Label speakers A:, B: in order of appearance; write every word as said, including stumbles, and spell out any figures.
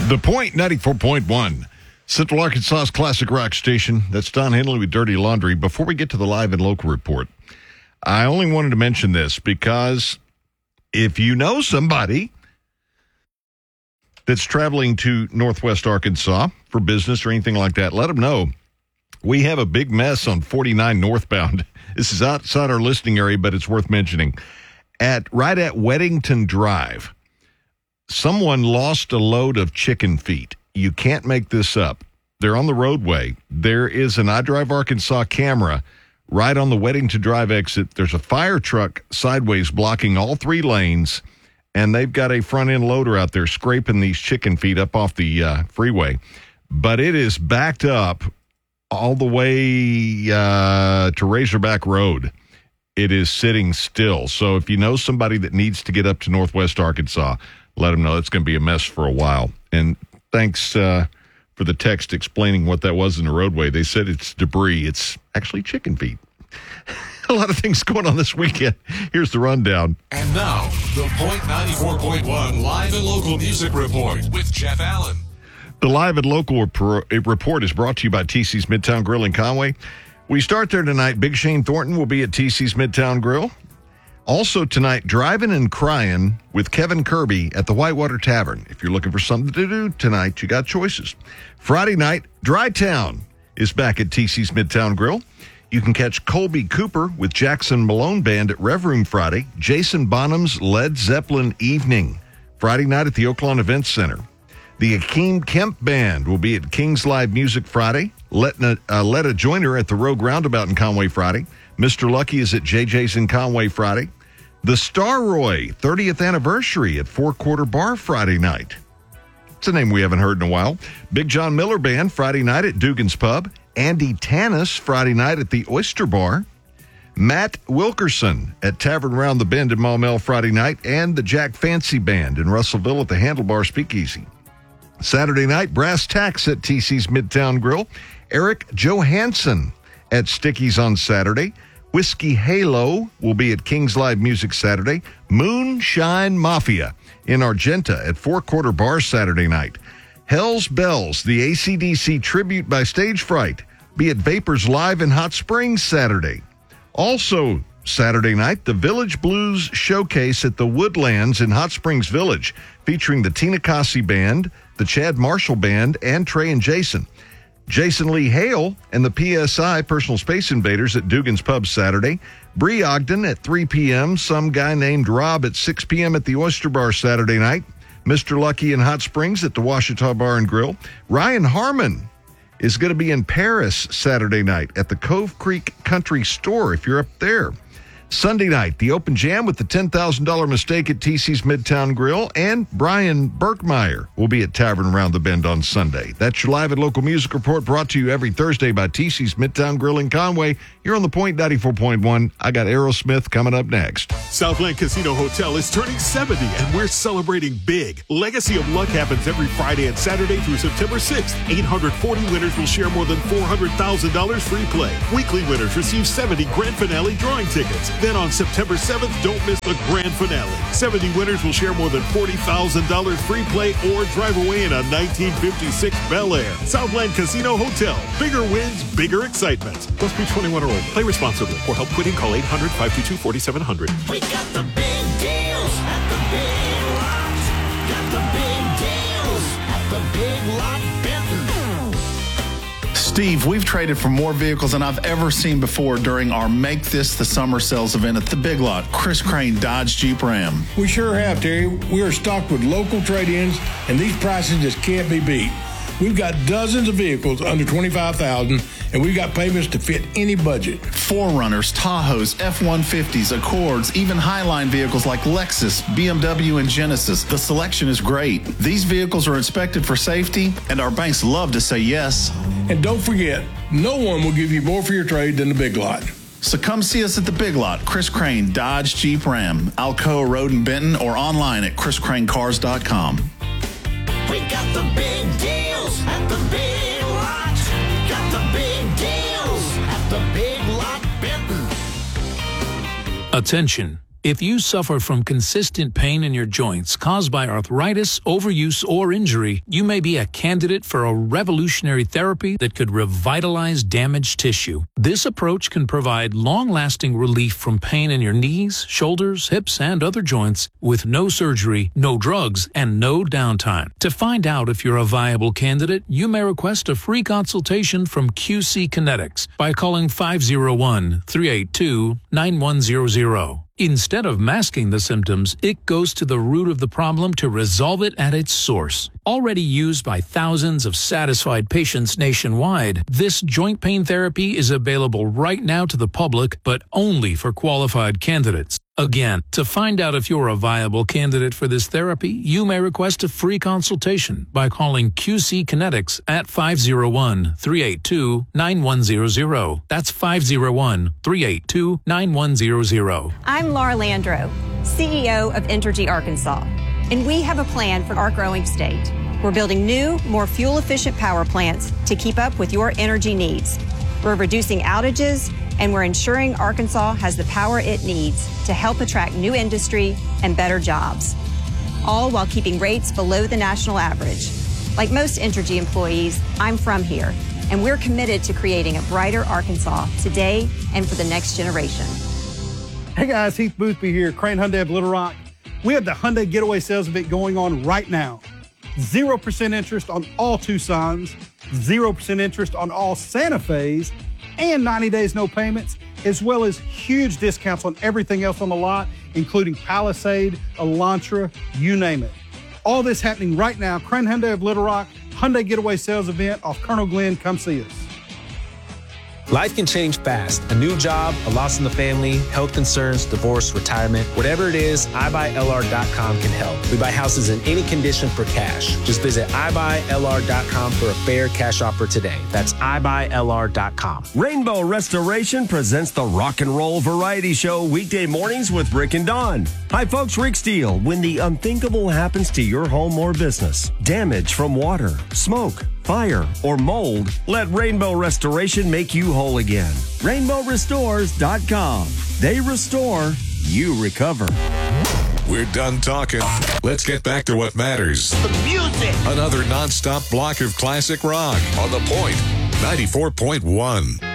A: The Point ninety-four point one, Central Arkansas's classic rock station. That's Don Henley with Dirty Laundry. Before we get to the live and local report, I only wanted to mention this because if you know somebody that's traveling to Northwest Arkansas for business or anything like that, let them know. We have a big mess on forty-nine northbound. This is outside our listing area, but it's worth mentioning. At right at Weddington Drive, someone lost a load of chicken feet. You can't make this up. They're on the roadway. There is an iDrive Arkansas camera right on the Weddington Drive exit. There's a fire truck sideways blocking all three lanes, and they've got a front-end loader out there scraping these chicken feet up off the uh, freeway. But it is backed up all the way uh, to Razorback Road. It is sitting still. So if you know somebody that needs to get up to Northwest Arkansas, let them know it's going to be a mess for a while. And thanks uh, for the text explaining what that was in the roadway. They said it's debris. It's actually chicken feet. A lot of things going on this weekend. Here's the rundown.
B: And now, the Point ninety-four point one Live and Local Music Report with Jeff Allen.
A: The Live and Local Report is brought to you by T C's Midtown Grill in Conway. We start there tonight. Big Shane Thornton will be at T C's Midtown Grill. Also tonight, Driving and Crying with Kevin Kirby at the Whitewater Tavern. If you're looking for something to do tonight, you got choices. Friday night, Dry Town is back at T C's Midtown Grill. You can catch Colby Cooper with Jackson Malone Band at Rev Room Friday. Jason Bonham's Led Zeppelin Evening, Friday night at the Oaklawn Events Center. The Akeem Kemp Band will be at King's Live Music Friday. Letta, uh, Letta Joyner at the Rogue Roundabout in Conway Friday. Mister Lucky is at J J's in Conway Friday. The Starroy thirtieth anniversary at Four Quarter Bar Friday night. It's a name we haven't heard in a while. Big John Miller Band Friday night at Dugan's Pub. Andy Tanis Friday night at the Oyster Bar. Matt Wilkerson at Tavern Round the Bend in Maumelle Friday night. And the Jack Fancy Band in Russellville at the Handlebar Speakeasy. Saturday night, Brass Tacks at T C's Midtown Grill. Eric Johansson at Sticky's on Saturday. Whiskey Halo will be at King's Live Music Saturday. Moonshine Mafia in Argenta at Four Quarter Bar Saturday night. Hell's Bells, the A C D C tribute by Stage Fright, be at Vapors Live in Hot Springs Saturday. Also Saturday night, the Village Blues Showcase at the Woodlands in Hot Springs Village, featuring the Tina Kasi Band, the Chad Marshall Band, and Trey and Jason. Jason Lee Hale and the P S I Personal Space Invaders at Dugan's Pub Saturday. Bree Ogden at three p.m. Some guy named Rob at six p.m. at the Oyster Bar Saturday night. Mister Lucky in Hot Springs at the Washita Bar and Grill. Ryan Harmon is going to be in Paris Saturday night at the Cove Creek Country Store if you're up there. Sunday night, the Open Jam with the ten thousand dollars Mistake at T C's Midtown Grill, and Brian Berkmeyer will be at Tavern Round the Bend on Sunday. That's your Live and Local Music Report brought to you every Thursday by T C's Midtown Grill in Conway. You're on the Point ninety-four point one. I got Aerosmith coming up next.
C: Southland Casino Hotel is turning seventy, and we're celebrating big. Legacy of Luck happens every Friday and Saturday through September sixth. eight hundred forty winners will share more than four hundred thousand dollars free play. Weekly winners receive seventy grand finale drawing tickets. Then on September seventh, don't miss the grand finale. seventy winners will share more than forty thousand dollars free play or drive away in a nineteen fifty-six Bel Air. Southland Casino Hotel. Bigger wins, bigger excitement. Must be twenty-one or older. Play responsibly. For help quitting, call eight hundred, five two two, four seven zero zero.
D: We got the big deals at the Big Lot. Got the big deals at the Big Lot Benton.
E: Steve, we've traded for more vehicles than I've ever seen before during our Make This the Summer Sales event at the Big Lot. Chris Crane, Dodge Jeep Ram.
F: We sure have, Terry. We are stocked with local trade-ins, and these prices just can't be beat. We've got dozens of vehicles under twenty-five thousand dollars, and we've got payments to fit any budget.
E: four runners, Tahoes, F one fifties, Accords, even Highline vehicles like Lexus, B M W, and Genesis. The selection is great. These vehicles are inspected for safety, and our banks love to say yes.
F: And don't forget, no one will give you more for your trade than the Big Lot.
E: So come see us at the Big Lot. Chris Crane, Dodge Jeep Ram, Alcoa Road in Benton, or online at chris crane cars dot com.
D: We got the big deals at the Big Lot. Got the big deals at the Big Lot Benton.
G: Attention. If you suffer from consistent pain in your joints caused by arthritis, overuse, or injury, you may be a candidate for a revolutionary therapy that could revitalize damaged tissue. This approach can provide long-lasting relief from pain in your knees, shoulders, hips, and other joints with no surgery, no drugs, and no downtime. To find out if you're a viable candidate, you may request a free consultation from Q C Kinetics by calling five oh one, three eight two, nine one zero zero. Instead of masking the symptoms, it goes to the root of the problem to resolve it at its source. Already used by thousands of satisfied patients nationwide, this joint pain therapy is available right now to the public, but only for qualified candidates. Again, to find out if you're a viable candidate for this therapy, you may request a free consultation by calling Q C Kinetics at five oh one, three eight two, nine one zero zero. That's five oh one, three eight two, nine one zero zero.
H: I'm Laura Landro, C E O of Entergy Arkansas, and we have a plan for our growing state. We're building new, more fuel-efficient power plants to keep up with your energy needs. We're reducing outages, and we're ensuring Arkansas has the power it needs to help attract new industry and better jobs, all while keeping rates below the national average. Like most Entergy employees, I'm from here, and we're committed to creating a brighter Arkansas today and for the next generation.
I: Hey guys, Heath Boothby here, Crane Hyundai of Little Rock. We have the Hyundai Getaway Sales Event going on right now. zero percent interest on all Tucsons, zero percent interest on all Santa Fe's, and ninety days no payments, as well as huge discounts on everything else on the lot, including Palisade, Elantra, you name it. All this happening right now. Crane Hyundai of Little Rock, Hyundai Getaway Sales Event off Colonel Glenn. Come see us.
J: Life can change fast. A new job, a loss in the family, health concerns, divorce, retirement. Whatever it is, i buy L R dot com can help. We buy houses in any condition for cash. Just visit i buy L R dot com for a fair cash offer today. That's i buy L R dot com.
K: Rainbow Restoration presents the Rock and Roll Variety Show weekday mornings with Rick and Dawn. Hi folks, Rick Steele. When the unthinkable happens to your home or business, damage from water, smoke, fire, or mold, let Rainbow Restoration make you whole again. rainbow restores dot com. They restore, you recover.
B: We're done talking. Let's get back to what matters.
D: The music.
B: Another nonstop block of classic rock on The Point ninety-four point one.